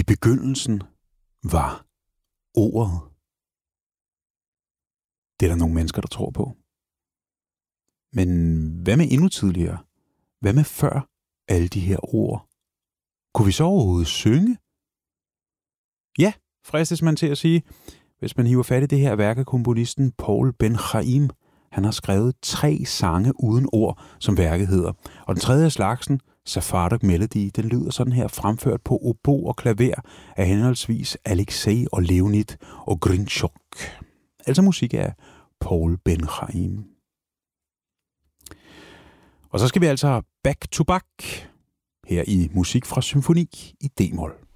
begyndelsen var ordet. Det er der nogle mennesker, der tror på. Men hvad med endnu tidligere? Hvad med før alle de her ord? Kunne vi så overhovedet synge? Ja, fristes man til at sige, hvis man hiver fat i det her værk af komponisten Paul Ben-Chaim. Han har skrevet 3 sange uden ord, som værket hedder. Og den tredje af slagsen, Sephardic Melody, den lyder sådan her, fremført på obo og klaver af henholdsvis Alexei og Leonid og Grinchuk. Altså musik af Paul Ben-Chaim. Og så skal vi altså back to back her i musik fra symfoni i D-mol.